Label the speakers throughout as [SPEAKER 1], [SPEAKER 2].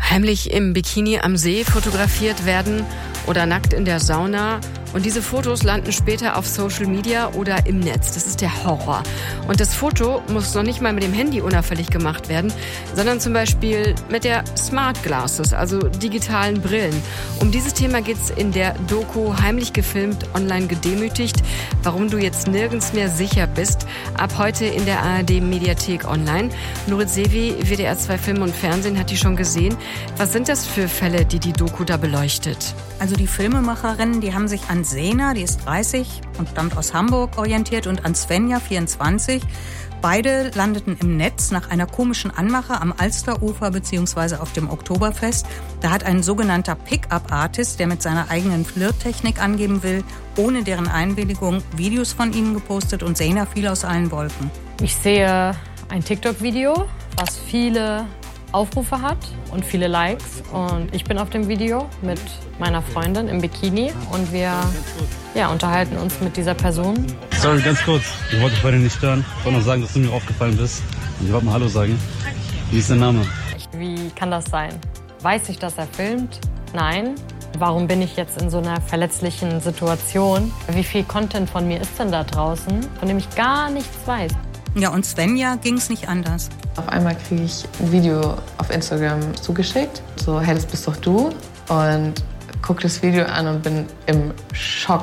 [SPEAKER 1] Heimlich im Bikini am See fotografiert werden oder nackt in der Sauna. Und diese Fotos landen später auf Social Media oder im Netz. Das ist der Horror. Und das Foto muss noch nicht mal mit dem Handy unauffällig gemacht werden, sondern zum Beispiel mit der Smart Glasses, also digitalen Brillen. Um dieses Thema geht's in der Doku Heimlich gefilmt, online gedemütigt, warum du jetzt nirgends mehr sicher bist. Ab heute in der ARD-Mediathek online. Nurit Sevi, WDR 2 Film und Fernsehen, hat die schon gesehen. Was sind das für Fälle, die die Doku da beleuchtet?
[SPEAKER 2] Also die Filmemacherinnen, die haben sich an Sena, die ist 30 und stammt aus Hamburg, orientiert, und an Svenja, 24. Beide landeten im Netz nach einer komischen Anmache am Alsterufer bzw. auf dem Oktoberfest. Da hat ein sogenannter Pick-up-Artist, der mit seiner eigenen Flirttechnik angeben will, ohne deren Einwilligung Videos von ihnen gepostet, und Sena fiel aus allen Wolken.
[SPEAKER 3] Ich sehe ein TikTok-Video, was viele Aufrufe hat und viele Likes, und ich bin auf dem Video mit meiner Freundin im Bikini und wir unterhalten uns mit dieser Person.
[SPEAKER 4] Sorry, ganz kurz, ich wollte vorhin nicht stören. Ich wollte nur sagen, dass du mir aufgefallen bist, und ich wollte mal Hallo sagen. Wie ist dein Name?
[SPEAKER 3] Wie kann das sein? Weiß ich, dass er filmt? Nein. Warum bin ich jetzt in so einer verletzlichen Situation? Wie viel Content von mir ist denn da draußen, von dem ich gar nichts weiß?
[SPEAKER 2] Ja, und Svenja ging es nicht anders.
[SPEAKER 5] Auf einmal kriege ich ein Video auf Instagram zugeschickt. So, hey, das bist doch du. Und gucke das Video an und bin im Schock.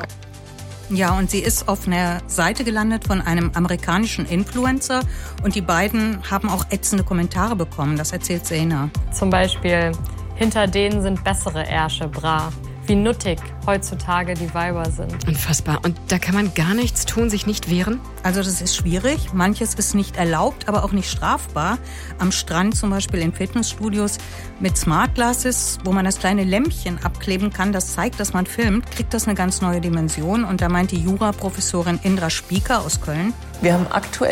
[SPEAKER 2] Ja, und sie ist auf einer Seite gelandet von einem amerikanischen Influencer. Und die beiden haben auch ätzende Kommentare bekommen. Das erzählt Sena.
[SPEAKER 3] Zum Beispiel, hinter denen sind bessere Ärsche, bra. Wie nuttig heutzutage die Weiber sind.
[SPEAKER 1] Unfassbar. Und da kann man gar nichts tun, sich nicht wehren?
[SPEAKER 2] Also das ist schwierig. Manches ist nicht erlaubt, aber auch nicht strafbar. Am Strand zum Beispiel in Fitnessstudios mit Smart Glasses, wo man das kleine Lämpchen abkleben kann, das zeigt, dass man filmt, kriegt das eine ganz neue Dimension. Und da meint die Jura-Professorin Indra Spieker aus Köln:
[SPEAKER 6] Wir haben aktuell